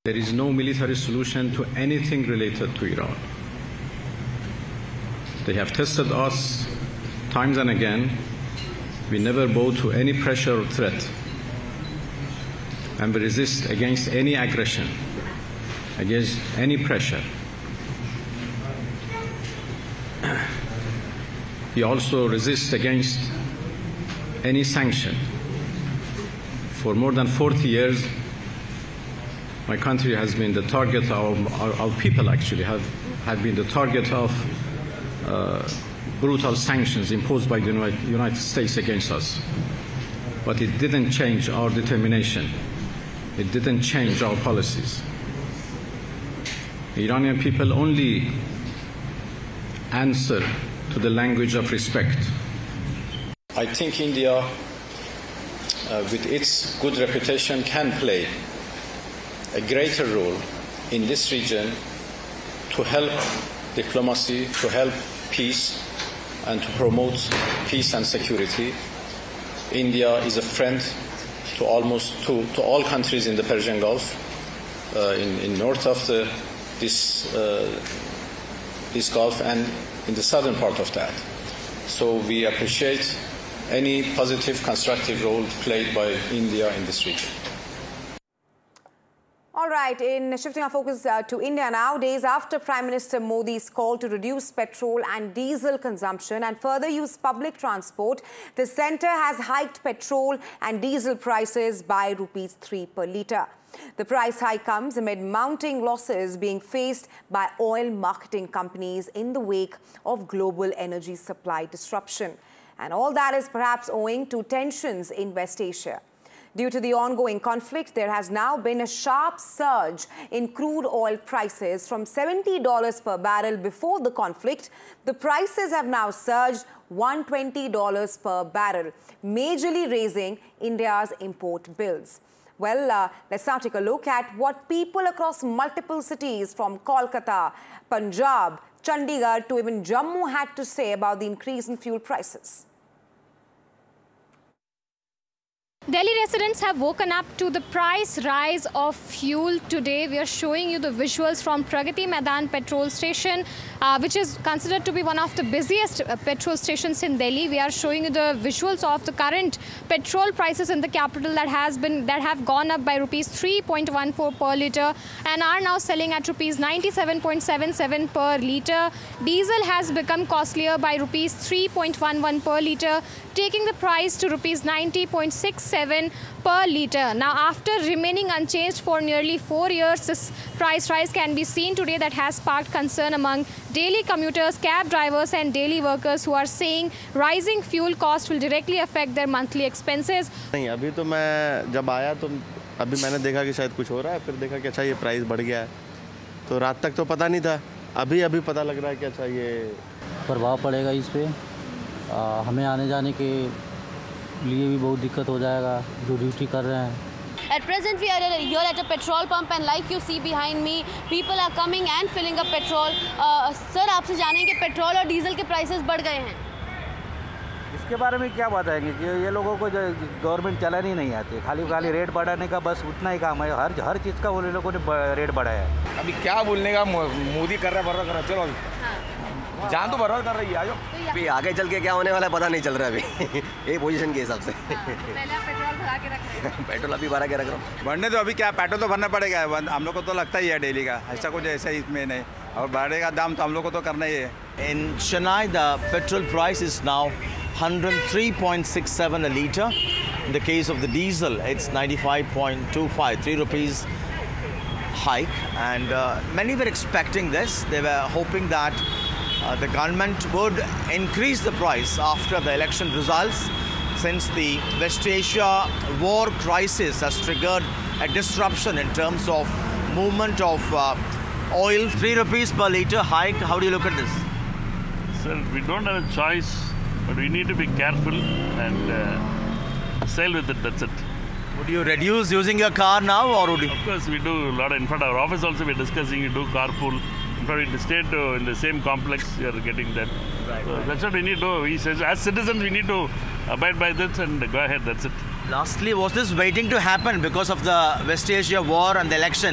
There is no military solution to anything related to Iran. They have tested us times and again. We never bow to any pressure or threat, and we resist against any aggression, against any pressure. We also resist against any sanction. For more than 40 years, my country has been the target of, our people actually have been the target of brutal sanctions imposed by the United States against us. But it didn't change our determination. It didn't change our policies. The Iranian people only answer to the language of respect. I think India, with its good reputation, can play a greater role in this region to help diplomacy, to help peace, and to promote peace and security. India is a friend to all countries in the Persian Gulf, in north of this Gulf and in the southern part of that. So we appreciate any positive, constructive role played by India in this region. All right, in shifting our focus to India now, days after Prime Minister Modi's call to reduce petrol and diesel consumption and further use public transport, the centre has hiked petrol and diesel prices by ₹3 per litre. The price hike comes amid mounting losses being faced by oil marketing companies in the wake of global energy supply disruption. And all that is perhaps owing to tensions in West Asia. Due to the ongoing conflict, there has now been a sharp surge in crude oil prices from $70 per barrel before the conflict. The prices have now surged $120 per barrel, majorly raising India's import bills. Well, let's now take a look at what people across multiple cities from Kolkata, Punjab, Chandigarh to even Jammu had to say about the increase in fuel prices. Delhi residents have woken up to the price rise of fuel today. We are showing you the visuals from Pragati Maidan petrol station, which is considered to be one of the busiest petrol stations in Delhi. We are showing you the visuals of the current petrol prices in the capital that have gone up by ₹3.14 per litre and are now selling at ₹97.77 per litre. Diesel has become costlier by ₹3.11 per litre, taking the price to ₹90.67 per litre. Now, after remaining unchanged for nearly 4 years, this price rise can be seen today that has sparked concern among daily commuters, cab drivers and daily workers who are saying rising fuel cost will directly affect their monthly expenses. नहीं, अभी तो मैं जब आया तो अभी मैंने देखा कि शायद कुछ हो रहा है, फिर देखा कि अच्छा ये प्राइस बढ़ गया है, तो रात तक तो पता नहीं था, अभी पता लग रहा है कि अच्छा ये प्रभाव पड़ेगा इस पे। हमें आने जाने के लिए भी बहुत दिक्कत हो जाएगा जो ड्यूटी कर रहे हैं। At present, we are here at a petrol pump, and like you see behind me, people are coming and filling up petrol. Sir, आपसे जानेंगे पेट्रोल और डीजल के प्राइसेस बढ़ गए हैं। इसके बारे में क्या बताएंगे कि ये लोगों को जो गवर्नमेंट चलानी नहीं आती, खाली रेट बढ़ाने का बस उतना ही काम है। हर चीज़ का वो लोगों ने रेट बढ़ाया है। अभी क्या बोलने का, मोदी कर रहा है, चलो जान तो बर्बाद कर रही है। अभी आगे चल के क्या होने वाला है पता नहीं चल रहा है अभी ये पोजीशन के हिसाब से। पहले आप पेट्रोल भरा के रख रहे हैं। पेट्रोल अभी भरा के रख रहा हूँ। बढ़ने तो अभी क्या, पेट्रोल तो भरना पड़ेगा, हम लोग को तो लगता ही है डेली का, ऐसा कुछ ऐसा इसमें नहीं, और बढ़ेगा दाम तो हम लोग को तो करना ही है। In Chennai, the petrol price is now 103.67 a litre. In the case of the diesel, it's 95.25, ₹3 hike, and many were expecting this. They were hoping that the government would increase the price after the election results, since the West Asia war crisis has triggered a disruption in terms of movement of oil. ₹3 per litre hike. How do you look at this? Sir, we don't have a choice, but we need to be careful and sail with it, that's it. Would you reduce using your car now, or would you? Of course, we do a lot. In front of our office also we're discussing, we do carpool. In fact, we stay in the same complex, we are getting that. Right. So that's what we need to do. We say, as citizens, we need to abide by this and go ahead, that's it. Lastly, was this waiting to happen because of the West Asia war and the election?